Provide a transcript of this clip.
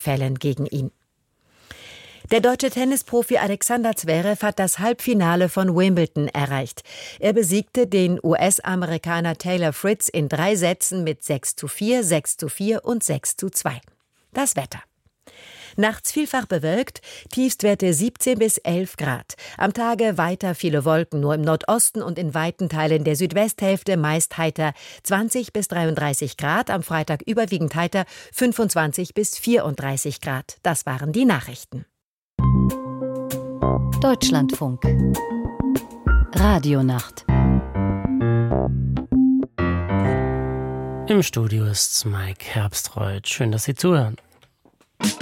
Fällen gegen ihn. Der deutsche Tennisprofi Alexander Zverev hat das Halbfinale von Wimbledon erreicht. Er besiegte den US-Amerikaner Taylor Fritz in 3 Sätzen mit 6:4, 6:4 und 6:2. Das Wetter. Nachts vielfach bewölkt, Tiefstwerte 17 bis 11 Grad. Am Tage weiter viele Wolken, nur im Nordosten und in weiten Teilen der Südwesthälfte meist heiter 20 bis 33 Grad. Am Freitag überwiegend heiter 25 bis 34 Grad. Das waren die Nachrichten. Deutschlandfunk. Radionacht. Im Studio ist Mike Herbstreuth. Schön, dass Sie zuhören.